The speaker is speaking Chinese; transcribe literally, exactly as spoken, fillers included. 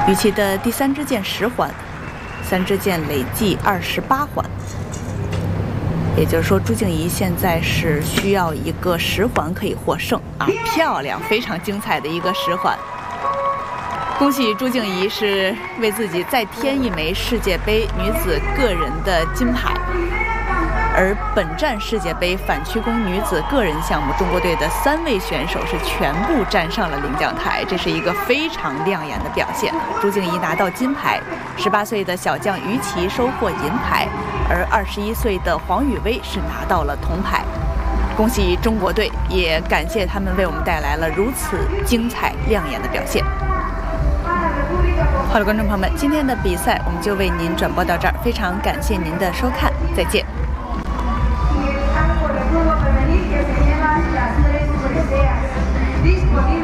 羽旗的第三支箭十环，三支箭累计二十八环。也就是说，朱静怡现在是需要一个十环可以获胜啊！漂亮，非常精彩的一个十环。恭喜朱静怡是为自己再添一枚世界杯女子个人的金牌。而本站世界杯反曲弓女子个人项目，中国队的三位选手是全部站上了领奖台，这是一个非常亮眼的表现。朱静怡拿到金牌，十八岁的小将于琦收获银牌，而二十一岁的黄雨薇是拿到了铜牌。恭喜中国队，也感谢他们为我们带来了如此精彩亮眼的表现。好了，观众朋友们，今天的比赛我们就为您转播到这儿，非常感谢您的收看，再见。Disponible